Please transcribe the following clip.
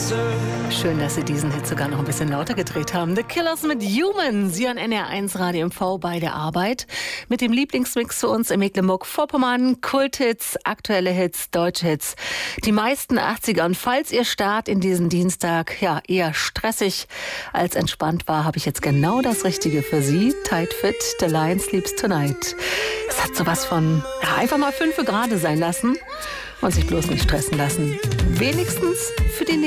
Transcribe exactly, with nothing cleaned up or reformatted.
Schön, dass Sie diesen Hit sogar noch ein bisschen lauter gedreht haben. The Killers mit Human. Sie an N R eins Radio M V bei der Arbeit. Mit dem Lieblingsmix für uns in Mecklenburg-Vorpommern. Kulthits, aktuelle Hits, deutsche Hits. Die meisten achtziger. Und falls Ihr Start in diesen Dienstag ja eher stressig als entspannt war, habe ich jetzt genau das Richtige für Sie. Tight Fit, The Lion Sleeps Tonight. Es hat sowas von ja, einfach mal fünf Grad sein lassen und sich bloß nicht stressen lassen. Wenigstens für die nächste